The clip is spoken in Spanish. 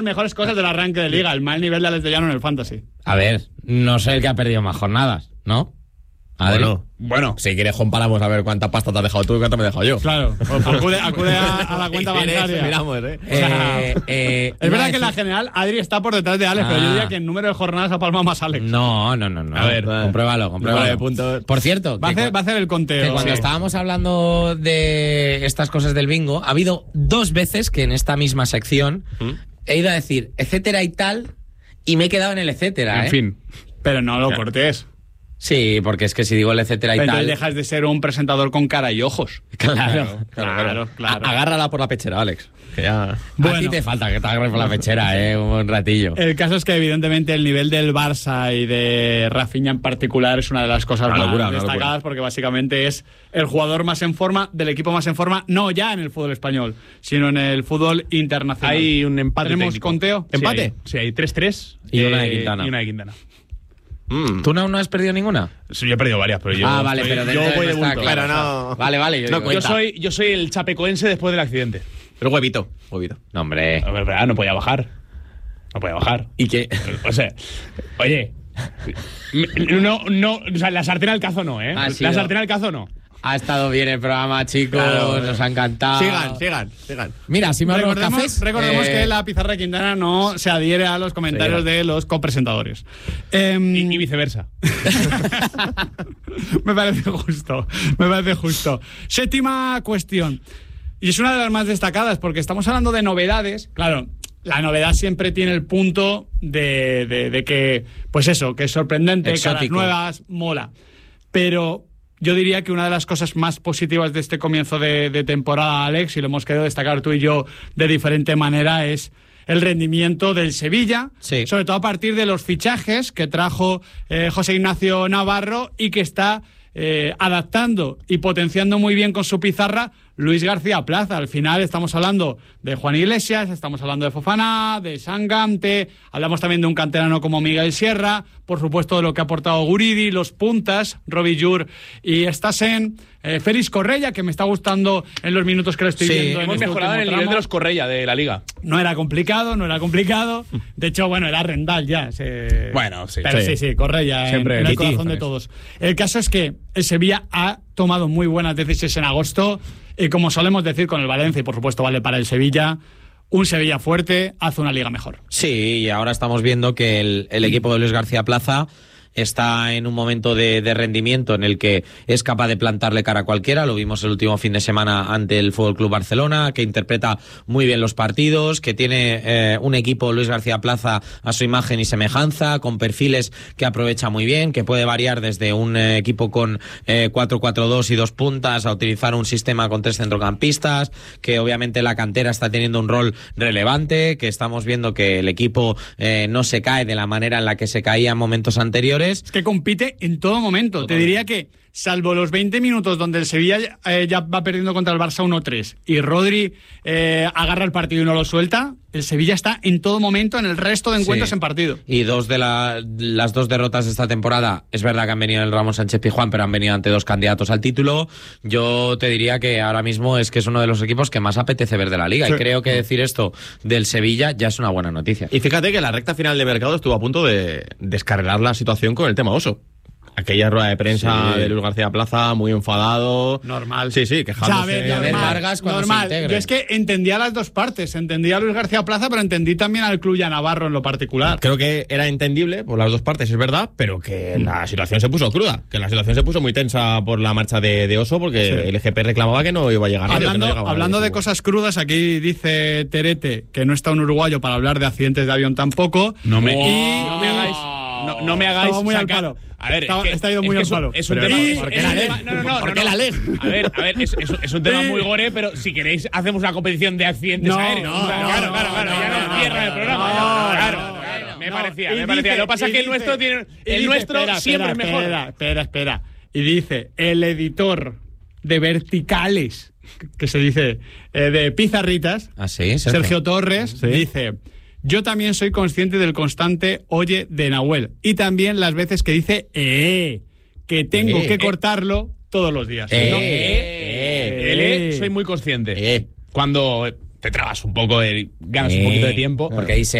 Mejores cosas del arranque de liga, el mal nivel de Alex de Llano en el Fantasy. A ver, no sé el que ha perdido más jornadas, ¿no? Bueno, si quieres comparamos a ver cuánta pasta te has dejado tú y cuánta me he dejado yo. Claro, acude a la cuenta bancaria. Miramos, es verdad que en la general Adri está por detrás de Alex, pero yo diría que en número de jornadas ha palmado más Alex. No. A ver, compruébalo. Por cierto, va a hacer el conteo. Que cuando estábamos hablando de estas cosas del bingo, ha habido 2 veces que en esta misma sección he ido a decir etcétera y tal y me he quedado en el etcétera. En fin, pero no lo cortes. Sí, porque es que si digo el etcétera y pero tal... dejas de ser un presentador con cara y ojos. Claro. Agárrala por la pechera, Alex. Que ya... Bueno, a ti te falta que te agarres por la pechera, un ratillo. El caso es que evidentemente el nivel del Barça y de Rafinha en particular es una de las cosas más destacadas, porque básicamente es el jugador más en forma del equipo más en forma, no ya en el fútbol español, sino en el fútbol internacional. Hay un empate. ¿Tenemos técnico. conteo? ¿Empate? Sí, hay 3-3 y una de Quintana. Y una de Quintana. ¿Tú no has perdido ninguna? Sí, yo he perdido varias, pero yo... vale, pero yo voy de bulto. Claro, no. Vale. Yo soy el chapecoense después del accidente. Pero huevito. No, hombre. A ver, no podía bajar. ¿Y qué? O sea, oye... No, o sea, la sartén al cazo no, ¿eh? La sartén al cazo no. Ha estado bien el programa, chicos, nos ha encantado. Sigan. Mira, si me abro los cafés... Recordemos que la pizarra de Quintana no se adhiere a los comentarios de los copresentadores. Y viceversa. Me parece justo. Séptima cuestión. Y es una de las más destacadas, porque estamos hablando de novedades. Claro, la novedad siempre tiene el punto de que, pues eso, que es sorprendente, exótico, caras nuevas, mola. Pero... yo diría que una de las cosas más positivas de este comienzo de temporada, Alex, y lo hemos querido destacar tú y yo de diferente manera, es el rendimiento del Sevilla, sobre todo a partir de los fichajes que trajo José Ignacio Navarro y que está adaptando y potenciando muy bien con su pizarra Luis García Plaza. Al final estamos hablando de Juan Iglesias, estamos hablando de Fofana, de Sangante, hablamos también de un canterano como Miguel Sierra, por supuesto de lo que ha aportado Guridi, los puntas, Robbie Jur y Stassen, Félix Correia, que me está gustando en los minutos que le estoy viendo. Hemos mejorado en el nivel de los Correia de la liga. No era complicado. De hecho, bueno, era Rendal ya. Bueno, sí. Pero sí, Correia siempre en el corazón de todos. El caso es que el Sevilla ha tomado muy buenas decisiones en agosto y, como solemos decir con el Valencia, y por supuesto vale para el Sevilla, un Sevilla fuerte hace una liga mejor. Sí, y ahora estamos viendo que el equipo de Luis García Plaza está en un momento de rendimiento en el que es capaz de plantarle cara a cualquiera. Lo vimos el último fin de semana ante el Fútbol Club Barcelona, que interpreta muy bien los partidos, que tiene un equipo Luis García Plaza a su imagen y semejanza, con perfiles que aprovecha muy bien, que puede variar desde un equipo con 4-4-2 y 2 puntas a utilizar un sistema con 3 centrocampistas, que obviamente la cantera está teniendo un rol relevante, que estamos viendo que el equipo no se cae de la manera en la que se caía en momentos anteriores. Es que compite en todo momento. Te diría que, salvo los 20 minutos donde el Sevilla ya va perdiendo contra el Barça 1-3 y Rodri agarra el partido y no lo suelta, el Sevilla está en todo momento en el resto de encuentros en partido. Y las 2 derrotas de esta temporada, es verdad que han venido el Ramón Sánchez Pizjuán, pero han venido ante 2 candidatos al título. Yo te diría que ahora mismo es que es uno de los equipos que más apetece ver de la liga. Sí. Y creo que decir esto del Sevilla ya es una buena noticia. Y fíjate que la recta final de mercado estuvo a punto de descarrilar la situación con el tema Oso. Aquella rueda de prensa de Luis García Plaza, muy enfadado. Normal. Sí, quejándose. Vargas cuando se integre. Yo es que entendía las dos partes. Entendía a Luis García Plaza, pero entendí también al club y a Navarro en lo particular. Creo que era entendible por las dos partes, es verdad, pero que la situación se puso cruda. Que la situación se puso muy tensa por la marcha de Oso, porque el EGP reclamaba que no iba a llegar. Hablando de cosas crudas, aquí dice Terete que no está un uruguayo para hablar de accidentes de avión tampoco. No me hagáis Estaba muy al palo. A ver, está ido muy al palo. Es un tema. ¿Por qué la ley? ¿Por qué la ley? A ver, es un tema muy gore, pero si queréis, hacemos una competición de accidentes aéreos. Claro, ya no cierra el programa. Claro. Me parecía. Lo que pasa es que el nuestro tiene. El nuestro siempre es mejor. Espera. Y dice: el editor de verticales, que se dice, de pizarritas, Sergio Torres, dice: yo también soy consciente del constante oye de Nahuel. Y también las veces que dice que tengo que cortarlo todos los días. Soy muy consciente. Cuando te trabas un poco, ganas un poquito de tiempo. Porque ahí